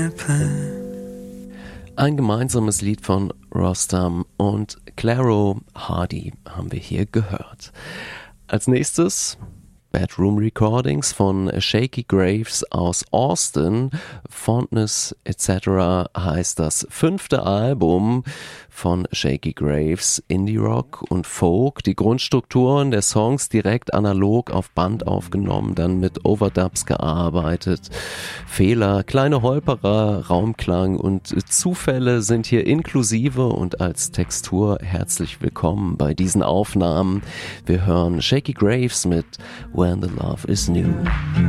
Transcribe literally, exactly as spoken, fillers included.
Ein gemeinsames Lied von Rostam und Clairo Hardy haben wir hier gehört. Als nächstes Bedroom Recordings von Shakey Graves aus Austin. Fondness et cetera heißt das fünfte Album von Shakey Graves. Indie Rock und Folk. Die Grundstrukturen der Songs direkt analog auf Band aufgenommen, dann mit Overdubs gearbeitet. Fehler, kleine Holperer, Raumklang und Zufälle sind hier inklusive und als Textur herzlich willkommen bei diesen Aufnahmen. Wir hören Shakey Graves mit When the Love is New.